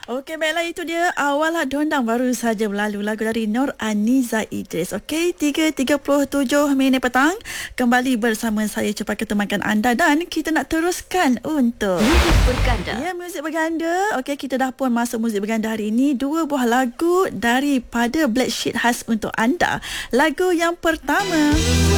Okey, baiklah, itu dia Awalah Dondang baru saja berlalu, lagu dari Nur Aniza Idris. Okey, 3:37 minit petang. Kembali bersama saya cepat ketemukan anda dan kita nak teruskan untuk Muzik berganda. ya, muzik berganda. Okey, kita dah pun masuk muzik berganda hari ini. Dua buah lagu daripada Black Sheep khas untuk anda. Lagu yang pertama